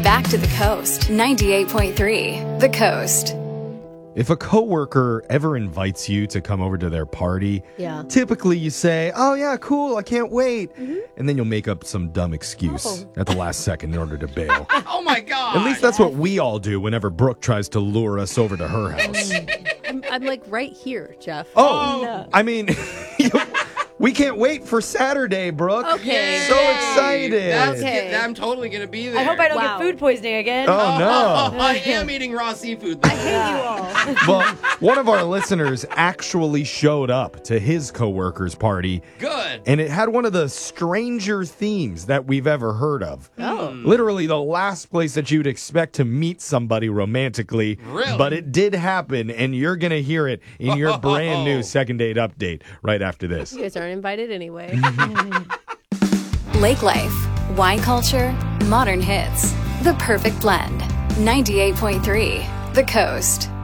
back to the Coast. 98.3 The Coast. If a coworker ever invites you to come over to their party, Yeah. typically you say, "Oh yeah, cool, I can't wait." And then you'll make up some dumb excuse at the last second in order to bail. Oh, my God. At least that's what we all do whenever Brooke tries to lure us over to her house. I'm like right here, Jeff. Oh, I mean, we can't wait for Saturday, Brooke. Okay. So excited. Okay. I'm totally going to be there. I hope I don't Wow. get food poisoning again. Oh, no. I am eating raw seafood. This time. Well, one of our listeners actually showed up to his coworker's party. Good. And it had one of the stranger themes that we've ever heard of. Oh. Literally the last place that you'd expect to meet somebody romantically. Really? But it did happen, and you're going to hear it in your brand new Second Date Update right after this. You guys aren't invited anyway. Lake Life, wine culture, modern hits. The perfect blend. 98.3 The Coast.